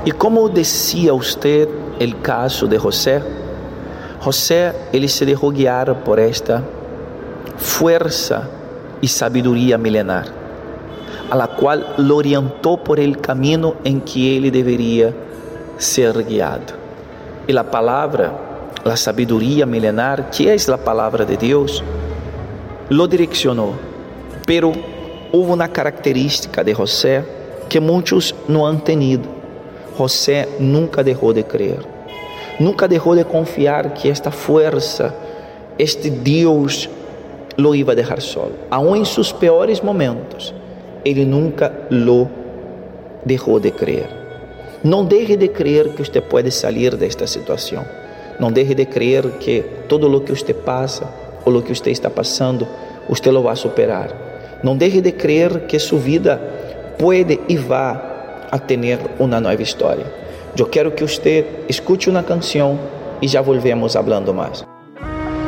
E como decía usted el caso de José, ele se dejó guiar por esta fuerza y sabiduría milenar, a la cual lo orientó por el camino en que ele debería ser guiado. Y la palabra, la sabiduría milenar, que es la palabra de Dios, lo direccionó. Pero hubo una característica de José que muchos no han tenido. José nunca dejó de creer. Nunca dejó de confiar que esta fuerza, este Dios, lo iba a dejar solo. Aún en sus peores momentos, ele nunca lo dejó de creer. No deje de creer que usted puede salir de esta situación. No deje de creer que todo lo que usted pasa o lo que usted está pasando, usted lo va a superar. No deje de creer que su vida puede y va a tener una nueva historia. Eu quero que você escute uma canção e já volvemos falando mais.